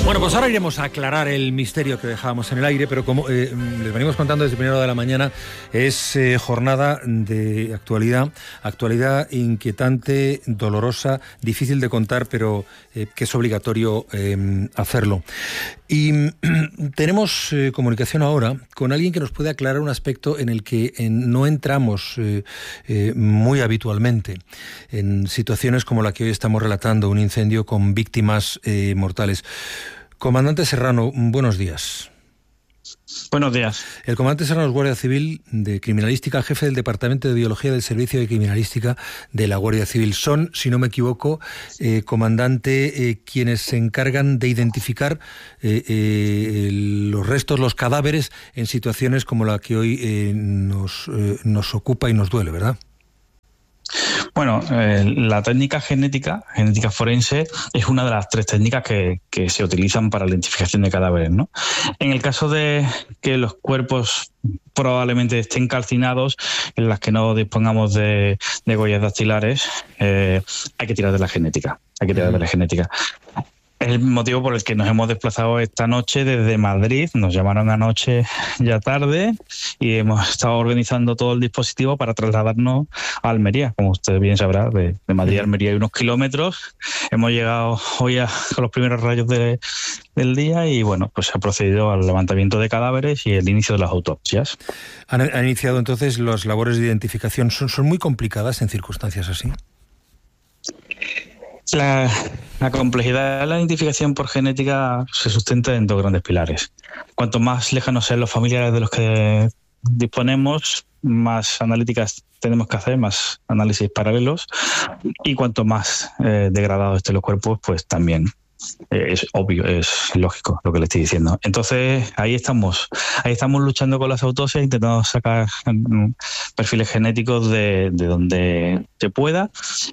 Bueno, pues ahora iremos a aclarar el misterio que dejábamos en el aire, pero como les venimos contando desde primera hora de la mañana, es jornada de actualidad inquietante, dolorosa, difícil de contar, pero que es obligatorio hacerlo. Y tenemos comunicación ahora con alguien que nos puede aclarar un aspecto en el que no entramos muy habitualmente, en situaciones como la que hoy estamos relatando, un incendio con víctimas mortales. Comandante Serrano, buenos días. Buenos días. El comandante Serrano es guardia civil de criminalística, jefe del Departamento de Biología del Servicio de Criminalística de la Guardia Civil. Son, si no me equivoco, comandante, quienes se encargan de identificar los restos, los cadáveres en situaciones como la que hoy nos ocupa y nos duele, ¿verdad? Bueno, la técnica genética forense, es una de las 3 técnicas que se utilizan para la identificación de cadáveres, ¿no? En el caso de que los cuerpos probablemente estén calcinados, en las que no dispongamos de huellas dactilares, hay que tirar de la genética. Es el motivo por el que nos hemos desplazado esta noche desde Madrid. Nos llamaron anoche ya tarde y hemos estado organizando todo el dispositivo para trasladarnos a Almería. Como usted bien sabrá, de Madrid a Almería hay unos kilómetros. Hemos llegado hoy con los primeros rayos del día y bueno, pues se ha procedido al levantamiento de cadáveres y el inicio de las autopsias. ¿Han iniciado entonces las labores de identificación? ¿Son muy complicadas en circunstancias así? La complejidad de la identificación por genética se sustenta en 2 grandes pilares. Cuanto más lejanos sean los familiares de los que disponemos, más analíticas tenemos que hacer, más análisis paralelos, y cuanto más degradados estén los cuerpos, pues también es obvio, es lógico lo que le estoy diciendo. Entonces ahí estamos luchando con las autopsias, intentando sacar perfiles genéticos de donde se pueda.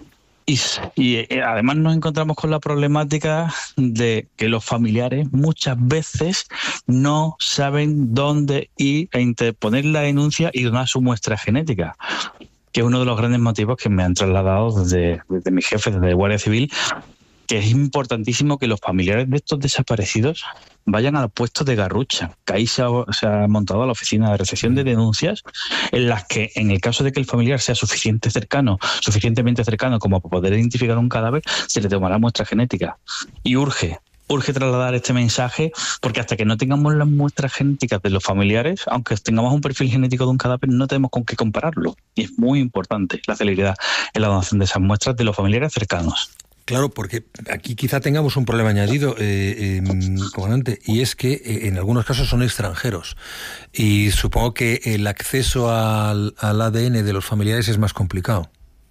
Y además nos encontramos con la problemática de que los familiares muchas veces no saben dónde ir a interponer la denuncia y donar su muestra genética, que es uno de los grandes motivos que me han trasladado desde mi jefe, desde Guardia Civil, que es importantísimo que los familiares de estos desaparecidos vayan al puesto de Garrucha, que ahí se ha montado la oficina de recepción de denuncias, en las que, en el caso de que el familiar sea suficientemente cercano como para poder identificar un cadáver, se le tomará muestra genética. Y urge trasladar este mensaje, porque hasta que no tengamos las muestras genéticas de los familiares, aunque tengamos un perfil genético de un cadáver, no tenemos con qué compararlo. Y es muy importante la celeridad en la donación de esas muestras de los familiares cercanos. Claro, porque aquí quizá tengamos un problema añadido, comandante, y es que en algunos casos son extranjeros y supongo que el acceso al ADN de los familiares es más complicado.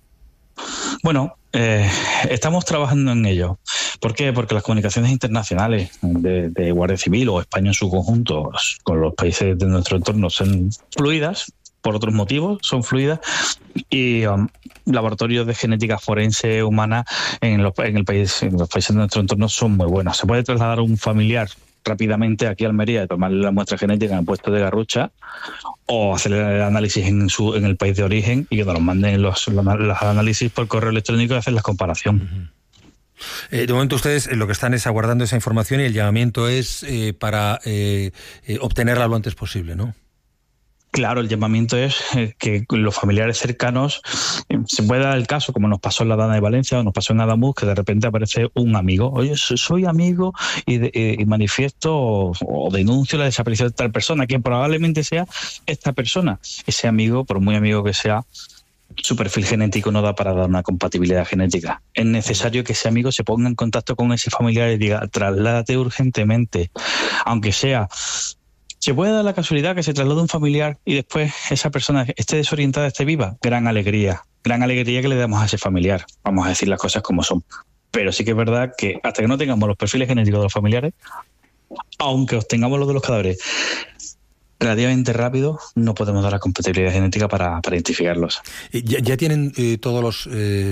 Bueno, estamos trabajando en ello. ¿Por qué? Porque las comunicaciones internacionales de Guardia Civil o España en su conjunto con los países de nuestro entorno son fluidas. Por otros motivos son fluidas, y laboratorios de genética forense humana en los países de nuestro entorno son muy buenos. Se puede trasladar un familiar rápidamente aquí a Almería y tomarle la muestra genética en el puesto de Garrucha, o hacer el análisis en el país de origen y que nos manden los análisis por correo electrónico y hacer la comparación. De momento ustedes lo que están es aguardando esa información y el llamamiento es para obtenerla lo antes posible, ¿no? Claro, el llamamiento es que los familiares cercanos, se puede dar el caso, como nos pasó en la Dana de Valencia o nos pasó en Adamuz, que de repente aparece un amigo. Oye, soy amigo y manifiesto o denuncio la desaparición de tal persona, que probablemente sea esta persona. Ese amigo, por muy amigo que sea, su perfil genético no da para dar una compatibilidad genética. Es necesario que ese amigo se ponga en contacto con ese familiar y diga, trasládate urgentemente, aunque sea... ¿Se puede dar la casualidad que se traslade un familiar y después esa persona esté desorientada, esté viva? Gran alegría que le damos a ese familiar. Vamos a decir las cosas como son. Pero sí que es verdad que hasta que no tengamos los perfiles genéticos de los familiares, aunque obtengamos los de los cadáveres relativamente rápido, no podemos dar la compatibilidad genética para identificarlos. ¿Ya tienen todos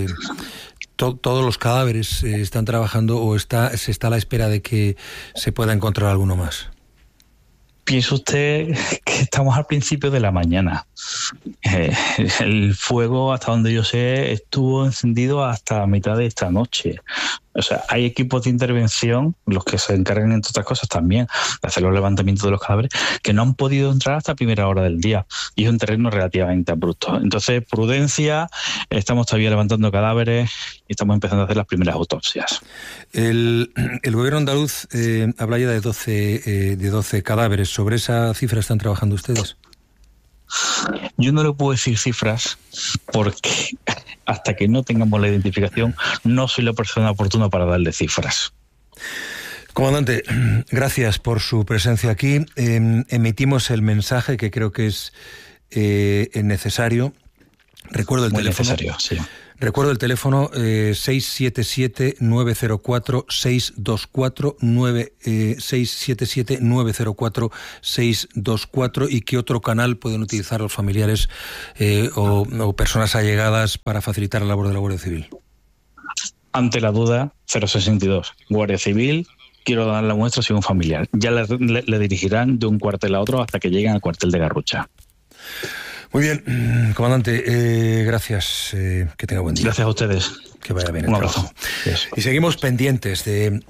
los cadáveres? ¿Están trabajando o se está a la espera de que se pueda encontrar alguno más? Piense usted que estamos al principio de la mañana. El fuego, hasta donde yo sé, estuvo encendido hasta mitad de esta noche. O sea, hay equipos de intervención, los que se encargan, entre otras cosas, también de hacer los levantamientos de los cadáveres, que no han podido entrar hasta primera hora del día. Y es un terreno relativamente abrupto. Entonces, prudencia, estamos todavía levantando cadáveres y estamos empezando a hacer las primeras autopsias. El gobierno andaluz habla ya de 12 cadáveres. ¿Sobre esa cifra están trabajando ustedes? Yo no le puedo decir cifras porque hasta que no tengamos la identificación no soy la persona oportuna para darle cifras. Comandante, gracias por su presencia aquí. Emitimos el mensaje que creo que es necesario. Recuerdo el teléfono. Necesario, sí. Recuerdo el teléfono 677-904-624, 677-904-624, y qué otro canal pueden utilizar los familiares o personas allegadas para facilitar la labor de la Guardia Civil. Ante la duda, 062, Guardia Civil, quiero dar la muestra si un familiar. Ya le dirigirán de un cuartel a otro hasta que lleguen al cuartel de Garrucha. Muy bien, comandante, gracias, que tenga buen día. Gracias a ustedes. Que vaya bien el Un abrazo. trabajo. Y seguimos pendientes de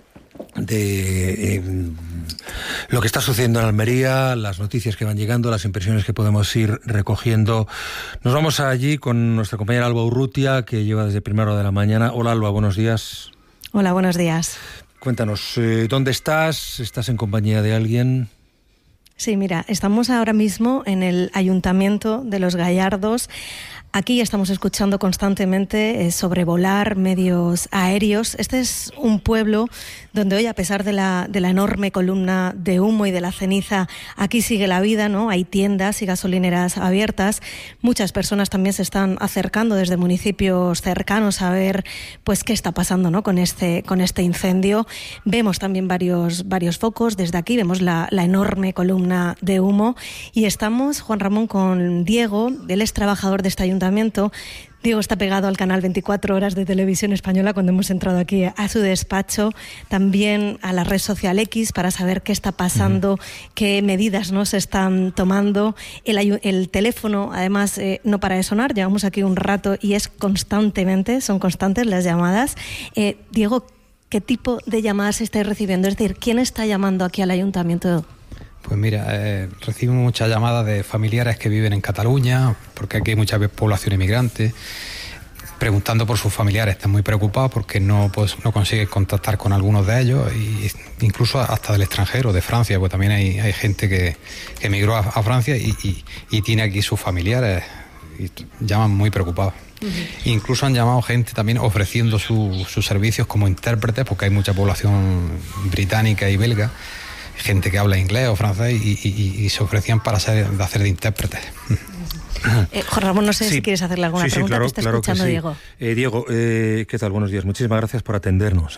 lo que está sucediendo en Almería, las noticias que van llegando, las impresiones que podemos ir recogiendo. Nos vamos allí con nuestra compañera Alba Urrutia, que lleva desde primera hora de la mañana. Hola, Alba, buenos días. Hola, buenos días. Cuéntanos, ¿dónde estás? ¿Estás en compañía de alguien? Sí, mira, estamos ahora mismo en el Ayuntamiento de Los Gallardos. Aquí estamos escuchando constantemente sobrevolar medios aéreos. Este es un pueblo donde hoy, a pesar de la enorme columna de humo y de la ceniza, aquí sigue la vida, ¿no? Hay tiendas y gasolineras abiertas. Muchas personas también se están acercando desde municipios cercanos a ver, pues, qué está pasando, ¿no? con este incendio. Vemos también varios focos desde aquí. Vemos la enorme columna de humo y estamos, Juan Ramón, con Diego. Él es trabajador de este ayuntamiento. Diego está pegado al canal 24 horas de Televisión Española cuando hemos entrado aquí a su despacho, también a la red social X para saber qué está pasando, qué medidas no se están tomando. El teléfono, además, no para de sonar. Llevamos aquí un rato y son constantes las llamadas. Diego, ¿qué tipo de llamadas estáis recibiendo? Es decir, ¿quién está llamando aquí al ayuntamiento? Pues mira, recibimos muchas llamadas de familiares que viven en Cataluña, porque aquí hay mucha población inmigrante, preguntando por sus familiares. Están muy preocupados porque no consiguen contactar con algunos de ellos, e incluso hasta del extranjero, de Francia, pues también hay gente que emigró a Francia y tiene aquí sus familiares y llaman muy preocupados. Uh-huh. Incluso han llamado gente también ofreciendo sus servicios como intérpretes, porque hay mucha población británica y belga, gente que habla inglés o francés y se ofrecían para hacer de intérpretes. Juan Ramón, no sé si quieres hacerle alguna pregunta. Claro, que está escuchando sí. Diego. Diego, ¿qué tal? Buenos días. Muchísimas gracias por atendernos.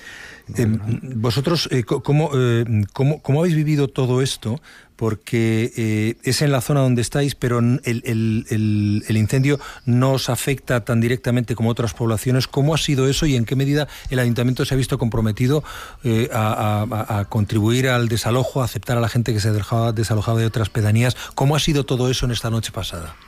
Vosotros, ¿cómo habéis vivido todo esto? Porque es en la zona donde estáis, pero el incendio no os afecta tan directamente como otras poblaciones. ¿Cómo ha sido eso y en qué medida el ayuntamiento se ha visto comprometido a contribuir al desalojo, a aceptar a la gente que se desalojaba de otras pedanías? ¿Cómo ha sido todo eso en esta noche pasada?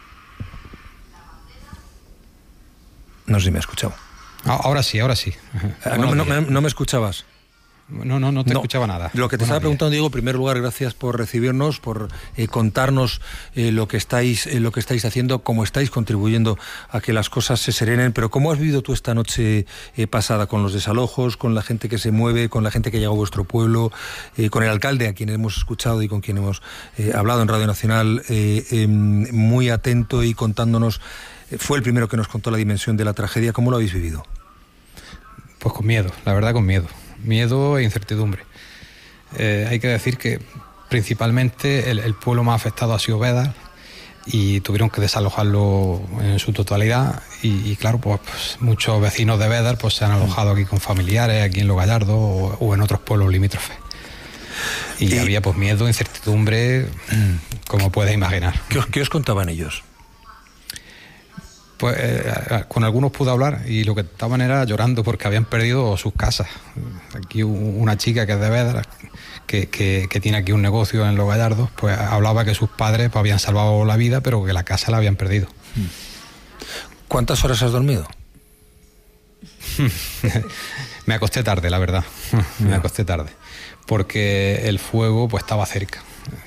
No sé si me ha escuchado. Ahora sí. ¿No me escuchabas? No te escuchaba nada. Lo que te estaba preguntando, Diego, en primer lugar, gracias por recibirnos, por contarnos lo que estáis haciendo, cómo estáis contribuyendo a que las cosas se serenen. Pero ¿cómo has vivido tú esta noche pasada con los desalojos, con la gente que se mueve, con la gente que llega a vuestro pueblo, con el alcalde, a quien hemos escuchado y con quien hemos hablado en Radio Nacional, muy atento y contándonos? Fue el primero que nos contó la dimensión de la tragedia. ¿Cómo lo habéis vivido? Pues con miedo, la verdad, con miedo. Miedo e incertidumbre. Hay que decir que principalmente el pueblo más afectado ha sido Bédar y tuvieron que desalojarlo en su totalidad y claro, pues muchos vecinos de Bédar pues se han alojado aquí con familiares, aquí en Los Gallardos o en otros pueblos limítrofes. Y había pues miedo, incertidumbre, como puedes imaginar. ¿Qué os contaban ellos? Pues con algunos pude hablar y lo que estaban era llorando porque habían perdido sus casas. Aquí una chica que es de Bédar, que tiene aquí un negocio en Los Gallardos, pues hablaba que sus padres pues, habían salvado la vida, pero que la casa la habían perdido. ¿Cuántas horas has dormido? Me acosté tarde, la verdad. Me acosté tarde. Porque el fuego pues estaba cerca.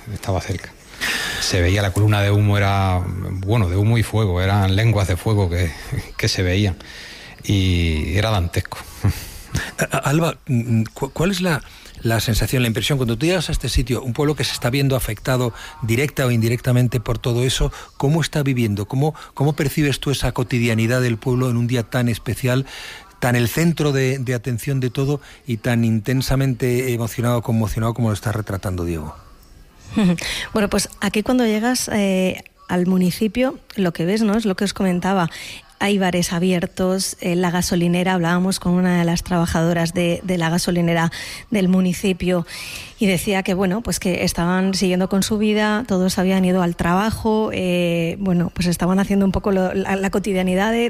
Se veía la columna de humo, era, bueno, de humo y fuego, eran lenguas de fuego que se veían. Y era dantesco. Alba, ¿cuál es la sensación, la impresión, cuando tú llegas a este sitio, un pueblo que se está viendo afectado directa o indirectamente por todo eso, cómo está viviendo? ¿Cómo percibes tú esa cotidianidad del pueblo en un día tan especial, tan el centro de atención de todo y tan intensamente emocionado, conmocionado como lo está retratando Diego? Bueno, pues aquí cuando llegas al municipio, lo que ves, ¿no?, es lo que os comentaba. Hay bares abiertos, la gasolinera, hablábamos con una de las trabajadoras de la gasolinera del municipio y decía que, bueno, pues que estaban siguiendo con su vida, todos habían ido al trabajo, bueno, pues estaban haciendo un poco la cotidianidad